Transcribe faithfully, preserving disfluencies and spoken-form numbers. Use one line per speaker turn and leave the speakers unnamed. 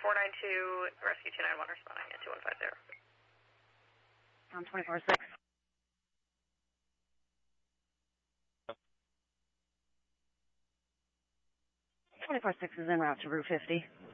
four nine two, rescue two nine one responding at two one five zero.
I'm twenty-four six. twenty-four six is en route to Route fifty.